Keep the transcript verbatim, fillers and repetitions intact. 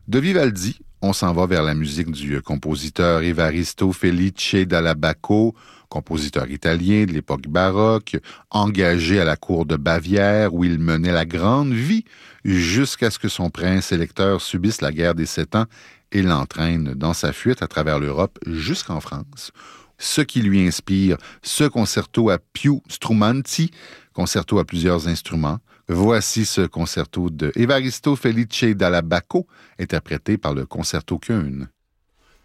De Vivaldi, on s'en va vers la musique du compositeur Evaristo Felice dalla Bacco, compositeur italien de l'époque baroque, engagé à la cour de Bavière où il menait la grande vie jusqu'à ce que son prince électeur subisse la guerre des Sept Ans et l'entraîne dans sa fuite à travers l'Europe jusqu'en France. Ce qui lui inspire ce concerto à più strumenti, concerto à plusieurs instruments. Voici ce concerto de Evaristo Felice dalla Bacco, interprété par le Concerto Köln.